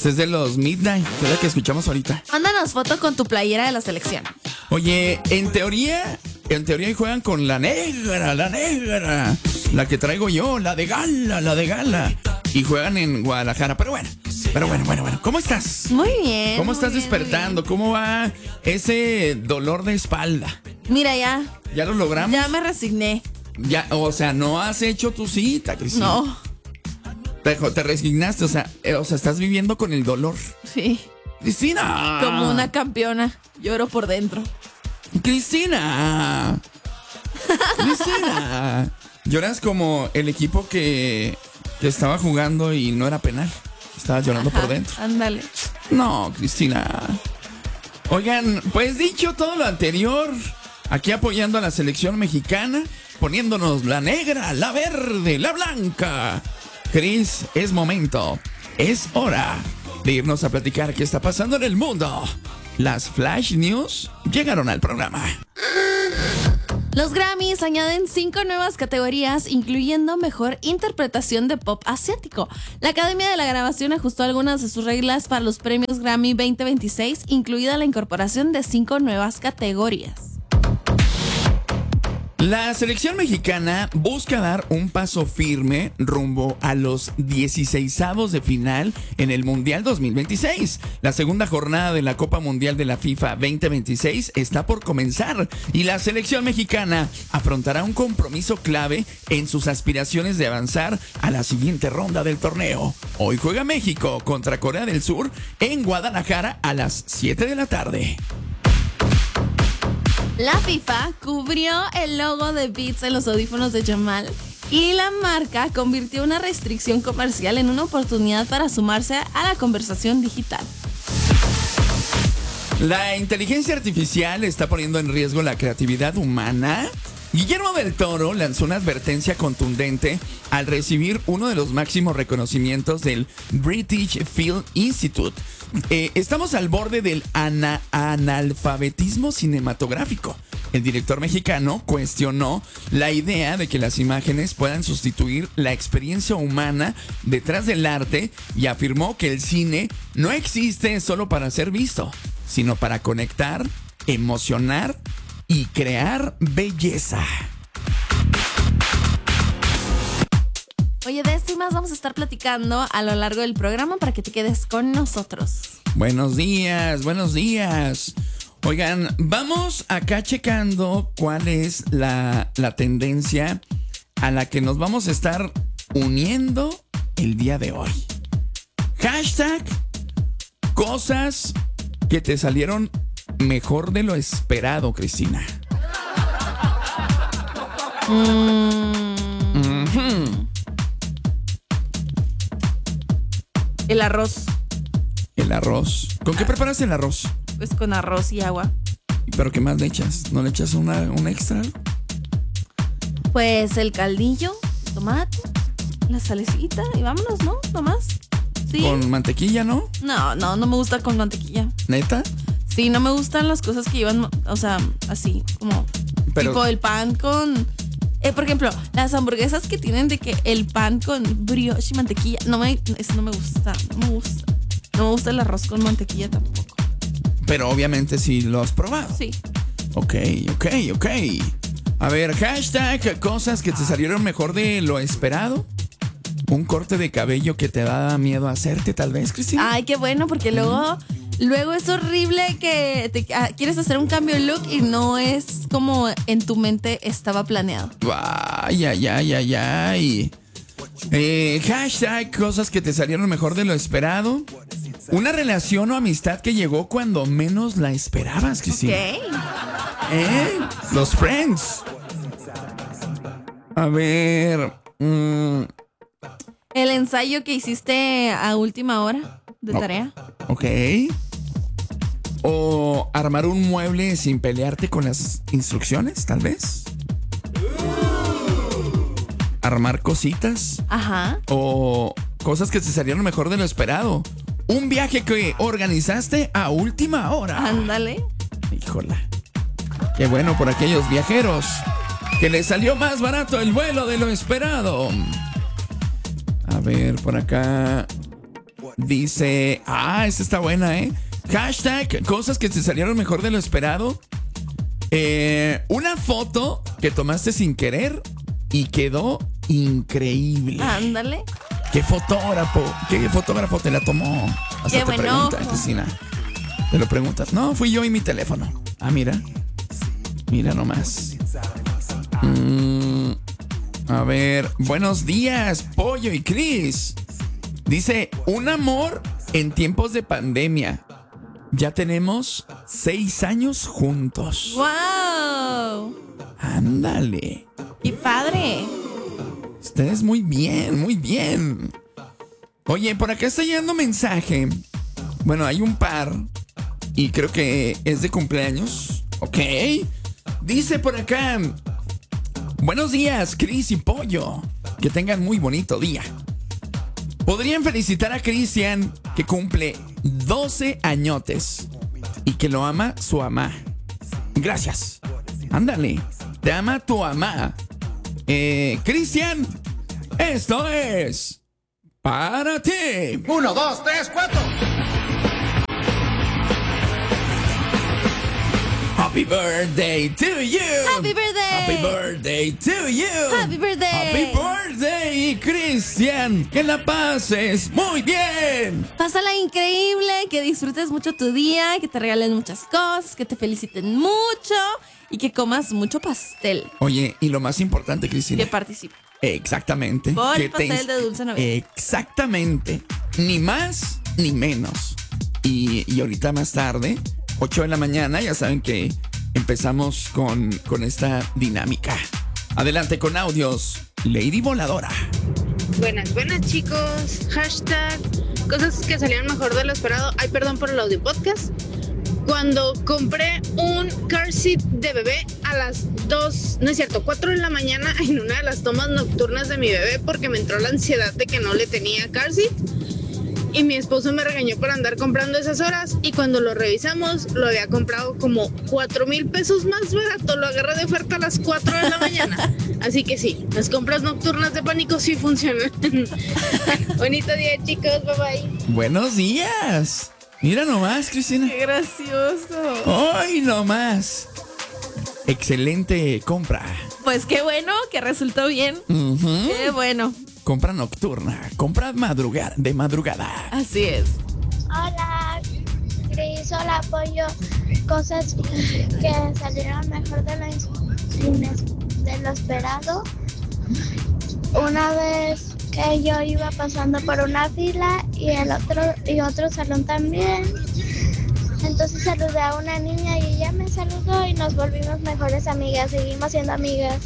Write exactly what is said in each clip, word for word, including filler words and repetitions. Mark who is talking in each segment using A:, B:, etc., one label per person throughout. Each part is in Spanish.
A: Este es de los Midnight, que es la que escuchamos ahorita.
B: Mándanos foto con tu playera de la selección.
A: Oye, en teoría, en teoría juegan con la negra, la negra. La que traigo yo, la de gala, la de gala. Y juegan en Guadalajara, pero bueno, pero bueno, bueno, bueno. ¿Cómo estás?
B: Muy bien.
A: ¿Cómo
B: muy
A: estás
B: bien,
A: despertando? ¿Cómo va ese dolor de espalda?
B: Mira, ya.
A: ¿Ya lo logramos?
B: Ya me resigné.
A: Ya, o sea, no has hecho tu cita, Cristina.
B: No.
A: Te, te resignaste, o sea, eh, o sea, estás viviendo con el dolor.
B: Sí.
A: Cristina.
B: Como una campeona. Lloro por dentro.
A: Cristina. Cristina. Lloras como el equipo que, que estaba jugando y no era penal. Estabas llorando
B: Ajá,
A: por dentro.
B: Ándale.
A: No, Cristina. Oigan, pues dicho todo lo anterior, aquí apoyando a la selección mexicana, poniéndonos la negra, la verde, la blanca. Cris, es momento, es hora de irnos a platicar qué está pasando en el mundo. Las Flash News llegaron al programa.
B: Los Grammys añaden cinco nuevas categorías, incluyendo mejor interpretación de pop asiático. La Academia de la Grabación ajustó algunas de sus reglas para los premios Grammy veinte veintiséis, incluida la incorporación de cinco nuevas categorías.
A: La selección mexicana busca dar un paso firme rumbo a los dieciseisavos de final en el Mundial dos mil veintiséis. La segunda jornada de la Copa Mundial de la FIFA veinte veintiséis está por comenzar y la selección mexicana afrontará un compromiso clave en sus aspiraciones de avanzar a la siguiente ronda del torneo. Hoy juega México contra Corea del Sur en Guadalajara a las siete de la tarde.
B: La FIFA cubrió el logo de Beats en los audífonos de Jamal y la marca convirtió una restricción comercial en una oportunidad para sumarse a la conversación digital.
A: La inteligencia artificial está poniendo en riesgo la creatividad humana. Guillermo del Toro lanzó una advertencia contundente al recibir uno de los máximos reconocimientos del British Film Institute. Eh, estamos al borde del ana- analfabetismo cinematográfico. El director mexicano cuestionó la idea de que las imágenes puedan sustituir la experiencia humana detrás del arte y afirmó que el cine no existe solo para ser visto, sino para conectar, emocionar y crear belleza.
B: Oye, de esto y más vamos a estar platicando a lo largo del programa para que te quedes con nosotros.
A: Buenos días, buenos días. Oigan, vamos acá checando cuál es la, la tendencia a la que nos vamos a estar uniendo el día de hoy. Hashtag cosas que te salieron mejor de lo esperado, Cristina.
B: Mm.
A: Uh-huh.
B: El arroz.
A: El arroz. ¿Con qué preparas el arroz?
B: Pues con arroz y agua.
A: ¿Pero qué más le echas? ¿No le echas una, un extra?
B: Pues el caldillo, el tomate, la salecita y vámonos, ¿no? Nomás. ¿Sí?
A: Con mantequilla, ¿no?
B: No, no, no me gusta con mantequilla.
A: ¿Neta?
B: Sí, no me gustan las cosas que llevan, o sea, así, como
A: Pero-
B: tipo el pan con... Eh, por ejemplo, las hamburguesas que tienen de que el pan con brioche y mantequilla, no me, eso no me gusta, no me gusta. No me gusta el arroz con mantequilla tampoco.
A: Pero obviamente sí lo has probado.
B: Sí.
A: Ok, ok, ok. A ver, hashtag cosas que te salieron mejor de lo esperado. Un corte de cabello que te da miedo hacerte, tal vez, Cristina.
B: Ay, qué bueno, porque luego, luego es horrible que te, ah, quieres hacer un cambio de look y no es como en tu mente estaba planeado.
A: Ay, ay, ay, ay, ay. Eh, hashtag cosas que te salieron mejor de lo esperado. Una relación o amistad que llegó cuando menos la esperabas, Cristina.
B: Ok.
A: ¿Eh? Los Friends. A ver. mm,
B: El ensayo que hiciste a última hora de
A: No.
B: tarea.
A: ok. O armar un mueble sin pelearte con las instrucciones, tal vez. Armar cositas.
B: Ajá.
A: O cosas que te salieron mejor de lo esperado. Un viaje que organizaste a última hora.
B: Ándale.
A: Híjola. Qué bueno por aquellos viajeros que les salió más barato el vuelo de lo esperado. A ver, por acá. Dice, ah, esta está buena, ¿eh? Hashtag, cosas que te salieron mejor de lo esperado. Eh, una foto que tomaste sin querer y quedó increíble.
B: Ándale.
A: ¿Qué fotógrafo? ¿Qué fotógrafo te la tomó? Hasta
B: Qué
A: te
B: buen
A: pregunta,
B: ojo.
A: Cristina. Te lo preguntas. No, fui yo y mi teléfono. Ah, mira. Mira nomás. Mm, a ver. Buenos días, Pollo y Cris. Dice, un amor en tiempos de pandemia. Ya tenemos seis años juntos.
B: ¡Wow!
A: Ándale.
B: ¡Qué padre!
A: Ustedes muy bien, muy bien. Oye, por acá está llegando mensaje. Bueno, hay un par. Y creo que es de cumpleaños. Ok. Dice por acá. Buenos días, Cris y Pollo. Que tengan muy bonito día. Podrían felicitar a Cristian, que cumple doce añotes. Y que lo ama su mamá. Gracias. Ándale. Te ama tu mamá. Eh, Cristian, esto es para ti.
C: Uno, dos, tres, cuatro.
A: Happy birthday to you.
B: Happy birthday.
A: Happy birthday to you.
B: Happy birthday.
A: Happy birthday, Cristian. Que la pases muy bien.
B: Pásala increíble, que disfrutes mucho tu día, que te regalen muchas cosas, que te feliciten mucho y que comas mucho pastel.
A: Oye, y lo más importante, Cristina.
B: Que participe.
A: Exactamente.
B: Por
A: que
B: el pastel
A: te-
B: de dulce navideño.
A: Exactamente. Ni más ni menos. Y, y ahorita más tarde, ocho de la mañana, ya saben que empezamos con, con esta dinámica. Adelante con audios. Lady Voladora.
D: Buenas, buenas chicos. Hashtag cosas que salieron mejor de lo esperado. Ay, perdón por el audio podcast. Cuando compré un car seat de bebé a las dos, no es cierto, cuatro de la mañana en una de las tomas nocturnas de mi bebé porque me entró la ansiedad de que no le tenía car seat. Y mi esposo me regañó por andar comprando esas horas y cuando lo revisamos lo había comprado como cuatro mil pesos más barato. Lo agarré de oferta a las cuatro de la mañana. Así que sí, las compras nocturnas de pánico sí funcionan. Bonito día chicos, bye bye.
A: Buenos días. Mira nomás, Cristina.
B: ¡Qué gracioso!
A: Hoy nomás. Excelente compra.
B: Pues qué bueno que resultó bien.
A: Ujú.
B: Qué bueno.
A: Compra nocturna. Compra madrugada, de madrugada.
B: Así es.
E: Hola, Cris, hola, Pollo. Cosas que salieron mejor de lo, ines- de lo esperado. Una vez que yo iba pasando por una fila y el otro y otro salón también. Entonces saludé a una niña y ella me saludó y nos volvimos mejores amigas. Seguimos siendo amigas.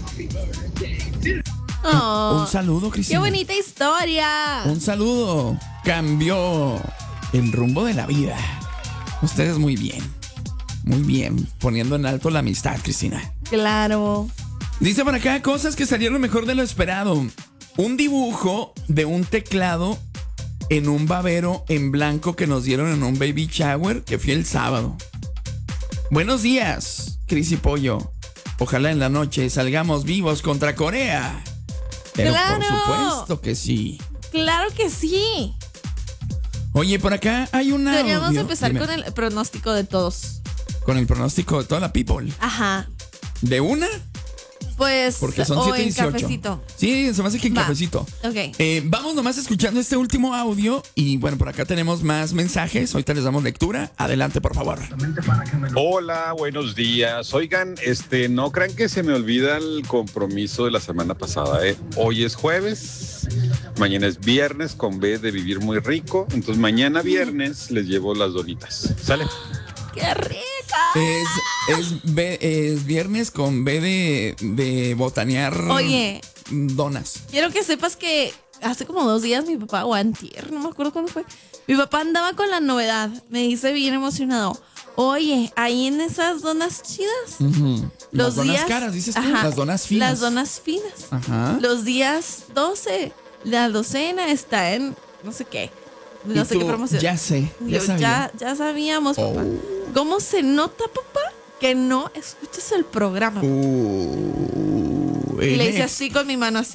B: Oh,
A: Un saludo,
B: ¡Qué
A: Cristina.
B: bonita historia!
A: Un saludo. Cambió el rumbo de la vida. Ustedes muy bien. Muy bien. Poniendo en alto la amistad, Cristina.
B: Claro.
A: Dice por acá cosas que salieron mejor de lo esperado. Un dibujo de un teclado en un babero en blanco que nos dieron en un baby shower que fue el sábado. Buenos días, Cris y Pollo. Ojalá en la noche salgamos vivos contra Corea. Pero
B: ¡Claro!
A: por supuesto que sí.
B: Claro que sí.
A: Oye, por acá hay una.
B: Deberíamos empezar con el pronóstico de todos.
A: Con el pronóstico de toda la people.
B: Ajá.
A: ¿De una?
B: Pues,
A: Porque son
B: o
A: siete
B: en
A: dieciocho.
B: cafecito.
A: Sí, se me hace que en
B: Va.
A: cafecito.
B: Ok.
A: Eh, vamos nomás escuchando este último audio. Y bueno, por acá tenemos más mensajes. Ahorita les damos lectura. Adelante, por favor.
F: Hola, buenos días. Oigan, este, no crean que se me olvida el compromiso de la semana pasada, ¿eh? Hoy es jueves, mañana es viernes con B de vivir muy rico. Entonces mañana viernes les llevo las donitas. ¿Sale?
B: ¡Qué rica!
A: Es, es, B- es viernes con B de, de botanear.
B: Oye.
A: Donas.
B: Quiero que sepas que hace como dos días mi papá, o antier, no me acuerdo cuándo fue, mi papá andaba con la novedad. Me dice bien emocionado. Oye, ahí en esas donas chidas.
A: Ujú.
B: Los
A: Las donas
B: días,
A: caras, dices tú.
B: Ajá,
A: Las donas finas.
B: Las donas finas.
A: Ajá.
B: Los días doce, la docena está en no sé qué. No
A: Y
B: sé
A: tú,
B: qué promoción.
A: Ya sé. Ya
B: Yo,
A: sabía.
B: ya, ya sabíamos, papá.
A: Oh.
B: ¿Cómo se nota, papá, que no escuchas el programa?
A: Uh,
B: y le
A: en
B: hice
A: ex-
B: así con mi mano así.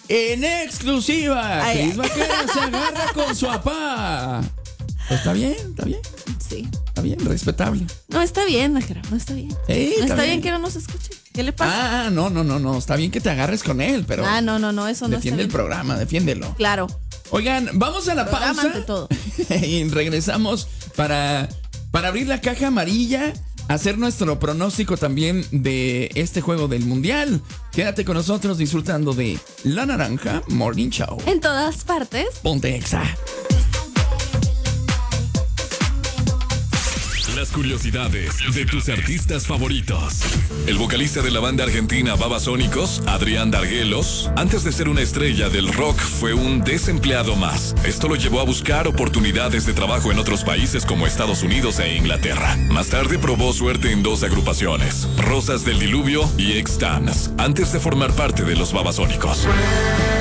A: En exclusiva,
B: Ay,
A: Cris
B: ay.
A: Vaquera se agarra con su papá. Está bien, está bien,
B: Sí.
A: está bien, respetable.
B: No, está bien, Najera, no está bien.
A: Sí,
B: no
A: está
B: está bien.
A: bien
B: que no nos escuche. ¿Qué le pasa?
A: Ah, no, no, no, no. Está bien que te agarres con él, pero
B: ah, no, no, no, eso no está
A: defiende el
B: bien.
A: programa, defiéndelo.
B: Claro.
A: Oigan, vamos a la
B: Programa
A: pausa.
B: ante todo.
A: Y regresamos para, para abrir la caja amarilla, hacer nuestro pronóstico también de este juego del Mundial. Quédate con nosotros disfrutando de La Naranja Morning Show.
B: En todas partes.
A: Ponte Exa.
C: Las curiosidades de tus artistas favoritos. El vocalista de la banda argentina Babasónicos, Adrián Darguelos, antes de ser una estrella del rock, fue un desempleado más. Esto lo llevó a buscar oportunidades de trabajo en otros países como Estados Unidos e Inglaterra. Más tarde probó suerte en dos agrupaciones, Rosas del Diluvio y X-Dance, antes de formar parte de los Babasónicos.